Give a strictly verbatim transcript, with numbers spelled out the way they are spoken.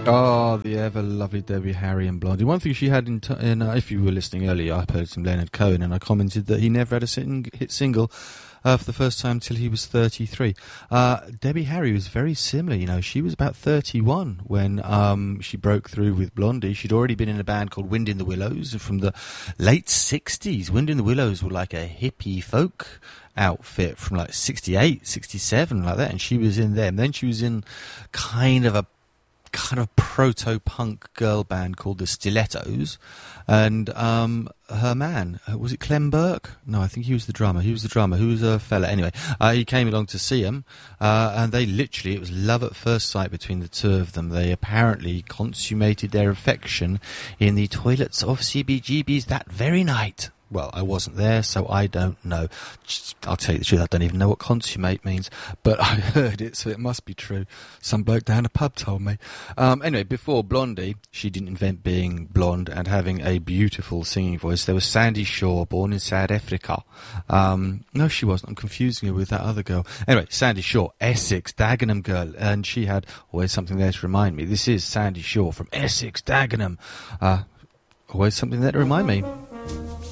Oh, the ever lovely Debbie Harry and Blondie. One thing she had in, t- in uh, if you were listening earlier, I heard some Leonard Cohen, and I commented that he never had a sing- hit single uh, for the first time till he was thirty-three. Uh, Debbie Harry was very similar. You know, she was about thirty-one when um, she broke through with Blondie. She'd already been in a band called Wind in the Willows from the late sixties. Wind in the Willows were like a hippie folk outfit from like sixty-eight, sixty-seven, like that, and she was in them. Then she was in kind of a kind of proto-punk girl band called the Stilettos, and um, her man, uh, was it Clem Burke? No, I think he was the drummer. He was the drummer. Who was a fella? Anyway, uh, he came along to see them, uh, and they literally, it was love at first sight between the two of them. They apparently consummated their affection in the toilets of C B G B's that very night. Well, I wasn't there, so I don't know. Just, I'll tell you the truth, I don't even know what consummate means, but I heard it, so it must be true. Some bloke down a pub told me. Um, anyway, before Blondie, she didn't invent being blonde and having a beautiful singing voice. There was Sandy Shaw, born in South Africa. Um, no, she wasn't. I'm confusing her with that other girl. Anyway, Sandy Shaw, Essex, Dagenham girl, and she had always something there to remind me. This is Sandy Shaw from Essex, Dagenham. Uh, always something there to remind me.